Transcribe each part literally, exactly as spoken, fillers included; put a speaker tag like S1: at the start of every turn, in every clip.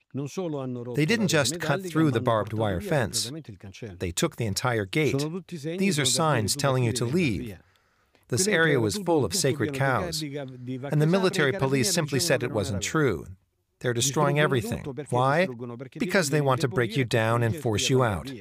S1: They didn't just cut through the barbed wire fence. They took the entire gate. These are signs telling you to leave. This area was full of sacred cows, and the military police simply said it wasn't true. They're destroying everything. Why? Because they want to break you down and force you out.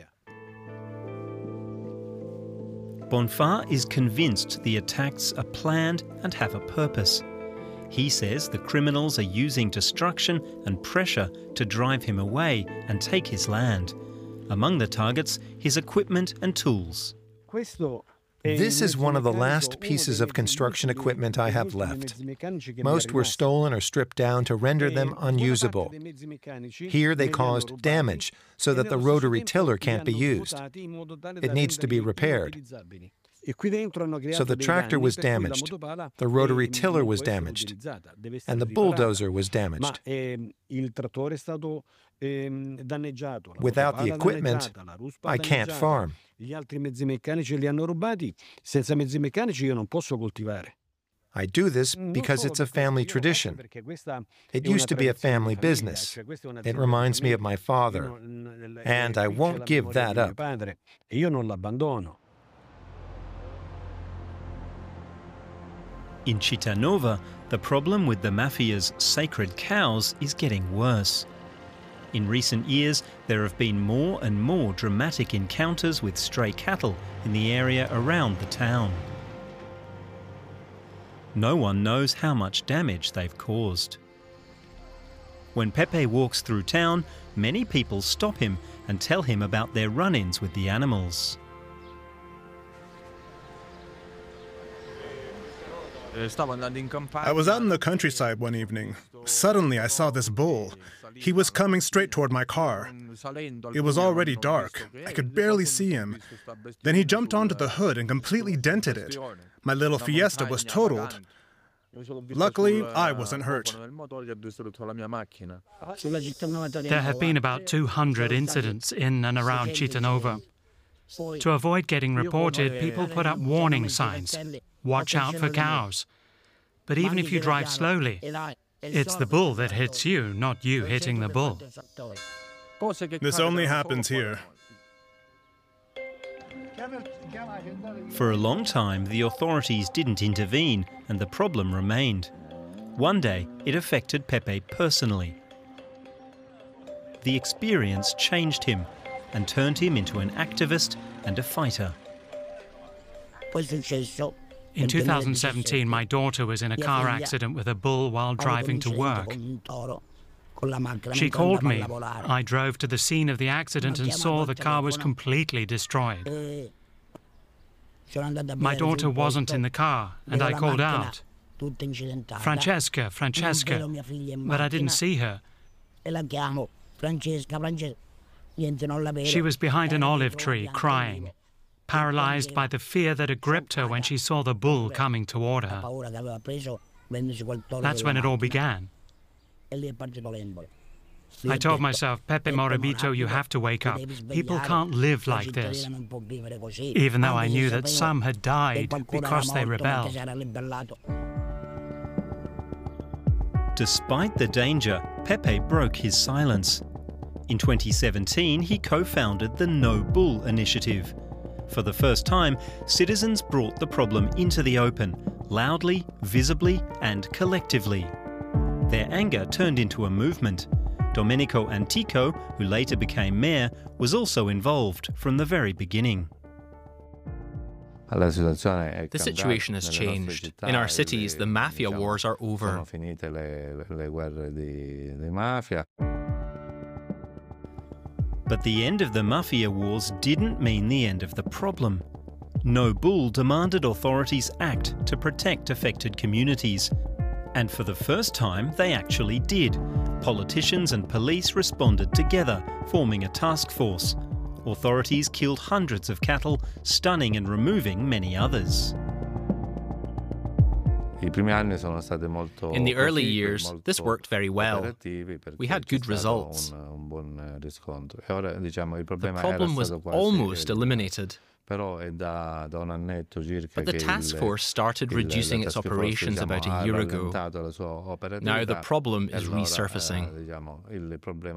S2: Bonfà is convinced the attacks are planned and have a purpose. He says the criminals are using destruction and pressure to drive him away and take his land. Among the targets, his equipment and tools.
S1: This is one of the last pieces of construction equipment I have left. Most were stolen or stripped down to render them unusable. Here they caused damage so that the rotary tiller can't be used. It needs to be repaired. So the tractor was damaged, the rotary tiller was damaged, and the bulldozer was damaged. Without the equipment, I can't farm. I do this because it's a family tradition. It used to be a family business. It reminds me of my father, and I won't give that up.
S2: In Cittànova, the problem with the mafia's sacred cows is getting worse. In recent years, there have been more and more dramatic encounters with stray cattle in the area around the town. No one knows how much damage they've caused. When Pepe walks through town, many people stop him and tell him about their run-ins with the animals.
S3: I was out in the countryside one evening. Suddenly I saw this bull. He was coming straight toward my car. It was already dark. I could barely see him. Then he jumped onto the hood and completely dented it. My little Fiesta was totaled. Luckily, I wasn't hurt.
S4: There have been about two hundred incidents in and around Cittànova. To avoid getting reported, people put up warning signs. Watch out for cows. But even if you drive slowly, it's the bull that hits you, not you hitting the bull.
S3: This only happens here.
S2: For a long time, the authorities didn't intervene and the problem remained. One day, it affected Pepe personally. The experience changed him and turned him into an activist and a fighter.
S4: In two thousand seventeen, my daughter was in a car accident with a bull while driving to work. She called me. I drove to the scene of the accident and saw the car was completely destroyed. My daughter wasn't in the car, and I called out, "Francesca, Francesca," but I didn't see her. She was behind an olive tree, crying, paralyzed by the fear that had gripped her when she saw the bull coming toward her. That's when it all began. I told myself, Pepe Morabito, you have to wake up. People can't live like this. Even though I knew that some had died because they rebelled.
S2: Despite the danger, Pepe broke his silence. In twenty seventeen, he co-founded the No Bull Initiative. For the first time, citizens brought the problem into the open, loudly, visibly, and collectively. Their anger turned into a movement. Domenico Antico, who later became mayor, was also involved from the very beginning.
S5: The situation has changed. In our cities, the mafia wars are over.
S2: But the end of the mafia wars didn't mean the end of the problem. No Bull demanded authorities act to protect affected communities. And for the first time, they actually did. Politicians and police responded together, forming a task force. Authorities killed hundreds of cattle, stunning and removing many others.
S5: In the early years, this worked very well. We had good results. The problem was almost eliminated. But the task force started reducing its operations about a year ago. Now the problem is resurfacing.